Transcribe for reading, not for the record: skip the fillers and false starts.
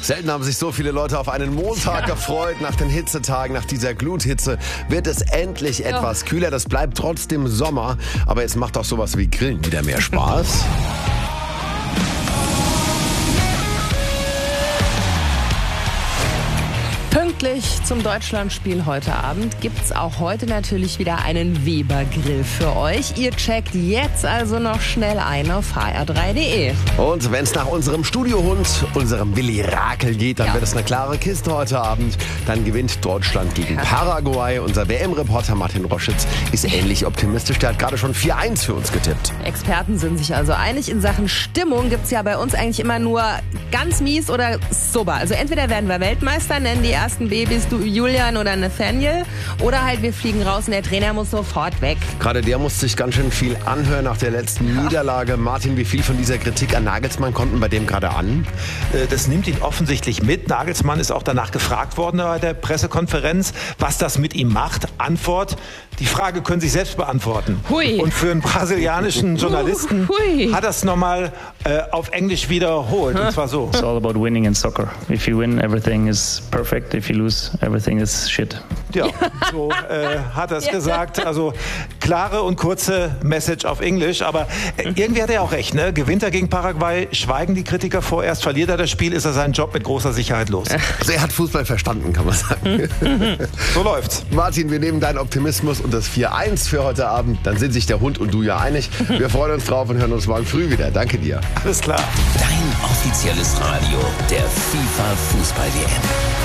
Selten haben sich so viele Leute auf einen Montag gefreut. Nach den Hitzetagen, nach dieser Gluthitze wird es endlich etwas kühler. Das bleibt trotzdem Sommer. Aber jetzt macht auch sowas wie Grillen wieder mehr Spaß. Pünktlich zum Deutschlandspiel heute Abend gibt's auch heute natürlich wieder einen Weber-Grill für euch. Ihr checkt jetzt also noch schnell ein auf hr3.de. Und wenn es nach unserem Studiohund, unserem Willi Rakel geht, dann wird es eine klare Kiste heute Abend. Dann gewinnt Deutschland gegen Paraguay. Unser WM-Reporter Martin Roschitz ist ähnlich optimistisch. Der hat gerade schon 4-1 für uns getippt. Experten sind sich also einig. In Sachen Stimmung gibt's ja bei uns eigentlich immer nur ganz mies oder super. Also entweder werden wir Weltmeister, nennen die ersten Babys du Julian oder Nathaniel, oder halt wir fliegen raus und der Trainer muss sofort weg. Gerade der musste sich ganz schön viel anhören nach der letzten Niederlage. Martin, wie viel von dieser Kritik an Nagelsmann kommt bei dem gerade an? Das nimmt ihn offensichtlich mit. Nagelsmann ist auch danach gefragt worden bei der Pressekonferenz, was das mit ihm macht. Antwort: Die Frage können Sie selbst beantworten. Hui. Und für einen brasilianischen Journalisten hat er es nochmal auf Englisch wiederholt. Und zwar so. It's all about winning in soccer. If you win, everything is perfect. If you lose, everything is shit. Ja, so hat er es gesagt. Also klare und kurze Message auf Englisch. Aber irgendwie hat er auch recht. Ne? Gewinnt er gegen Paraguay, schweigen die Kritiker vorerst. Verliert er das Spiel, ist er seinen Job mit großer Sicherheit los. Also er hat Fußball verstanden, kann man sagen. So läuft's. Martin, wir nehmen deinen Optimismus und das 4-1 für heute Abend. Dann sind sich der Hund und du ja einig. Wir freuen uns drauf und hören uns morgen früh wieder. Danke dir. Alles klar. Dein offizielles Radio der FIFA Fußball-WM.